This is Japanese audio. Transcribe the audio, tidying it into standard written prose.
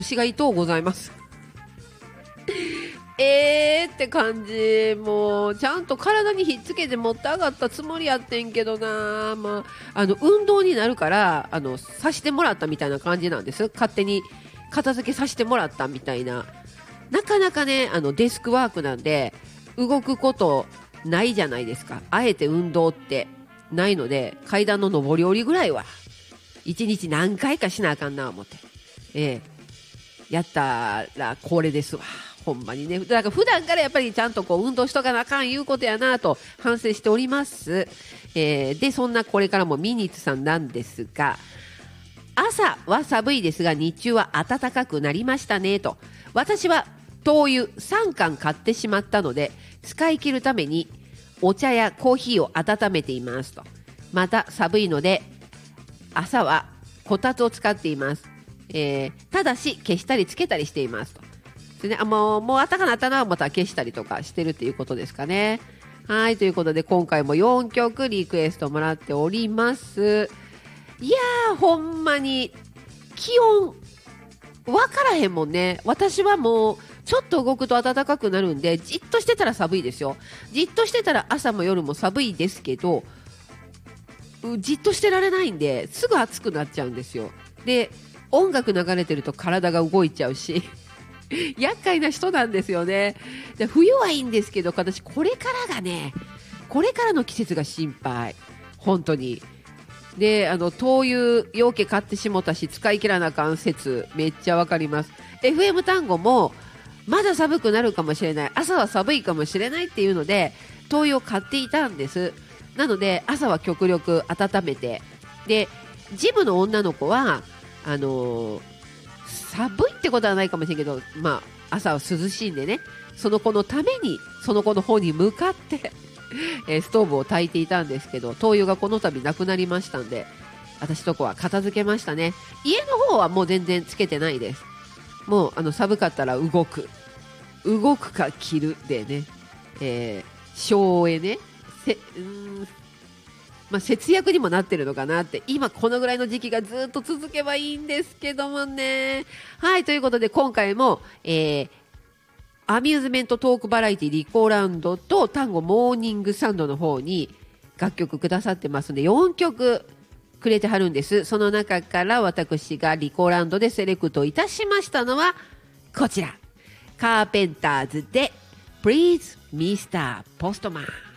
牛が糸ございます。って感じ。もうちゃんと体にひっつけて持って上がったつもりやってんけどな。運動になるからさしてもらったみたいな感じなんです。勝手に片付けさせてもらったみたいな。なかなかねデスクワークなんで動くことないじゃないですか。あえて運動ってないので、階段の上り下りぐらいは1日何回かしなあかんな思って、やったらこれですわ。ほんまにね。だから普段からやっぱりちゃんと運動しとかなあかんいうことやなと反省しております。でそんなこれからもミニッツさんなんですが、朝は寒いですが日中は暖かくなりましたねと。私は灯油3缶買ってしまったので使い切るためにお茶やコーヒーを温めていますと。また寒いので朝はこたつを使っています。ただし消したりつけたりしていますと。ね、もう暖かくなったなまた消したりとかしてるっていうことですかね。はい、ということで今回も4曲リクエストもらっております。いやーほんまに気温分からへんもんね。私はもうちょっと動くと暖かくなるんで、じっとしてたら寒いですよ。じっとしてたら朝も夜も寒いですけど、じっとしてられないんですぐ暑くなっちゃうんですよ。で音楽流れてると体が動いちゃうし厄介な人なんですよね。で冬はいいんですけど、私これからがね、これからの季節が心配本当に。で灯油容器買ってしもたし使い切らなあかん説めっちゃわかります。 FM 単語もまだ寒くなるかもしれない、朝は寒いかもしれないっていうので灯油を買っていたんです。なので朝は極力温めて、でジムの女の子は寒いってことはないかもしれないけど、朝は涼しいんでね、その子のためにその子の方に向かってストーブを焚いていたんですけど、灯油がこの度なくなりましたんで、私とこは片付けましたね。家の方はもう全然つけてないです。もう寒かったら動くか着るでね、省エネ節約にもなってるのかなって、今このぐらいの時期がずっと続けばいいんですけどもね。はい、ということで今回も、アミューズメントトークバラエティリコーランドと単語モーニングサンドの方に楽曲くださってますので4曲くれてはるんです。その中から私がリコーランドでセレクトいたしましたのはこちら、カーペンターズで Please Mr. Postman。